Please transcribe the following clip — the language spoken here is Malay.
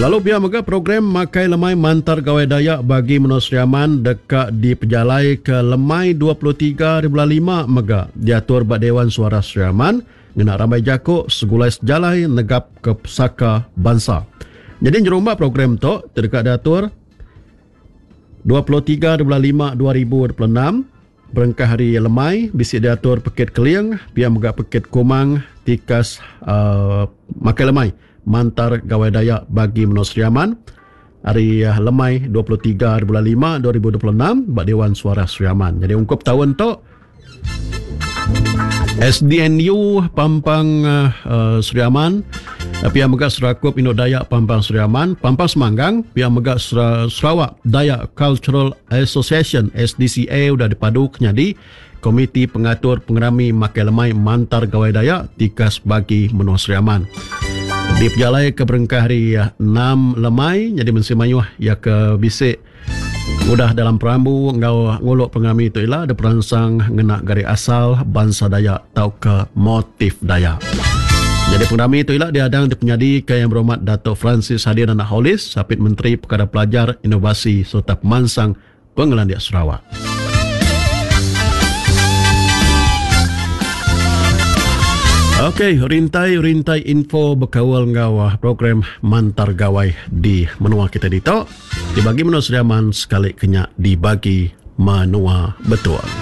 Lalu biar mega program Makai Lemai Mantar Gawai Dayak bagi Menua Seriaman dekat di Pejalai ke Lemai 23.5 mega diatur bak Dewan Suara Seriaman ngena ramai jakuk segulai sejalai negap ke Pesaka Bangsa. Jadi jerumba program tu terdekat diatur 23.5 2026 berengkah hari Lemai bisi diatur Pekit Keliang biar mega Pekit Kumang tikas Makai Lemai Mantar Gawai Dayak bagi Menua Seriaman hari Lemai 23.5 2026 bak Dewan Suara Seriaman. Jadi ungkup tahun tu SDNU Pampang Seriaman pihak megak Serakup Induk Dayak Pampang Seriaman, Pampang Semanggang pihak megak Sarawak Dayak Cultural Association SDCA sudah dipadu kenyadi Komiti Pengatur Pengerami Makai Lemai Mantar Gawai Dayak tikas bagi Menua Seriaman. Di Pejalai ke berengkah hari 6 Lemai jadi mensimayuh ya ke bisik mudah dalam perambu nguluk pengerami itu ialah ada perangsang ngena gari asal bangsa Dayak tau ke motif Dayak. Jadi pengerami itu ialah diadang di penyadi ke Yang Berhormat Datuk Francis Hadir Anak Holis Sapit Menteri Perkara Pelajar Inovasi serta Pemansang Pengelandiak Sarawak. Okey, rintai info berkawal ngawah program Mantar Gawai di menua kita dito. Dibagi Menua Seriaman sekali kenyak dibagi menua betul.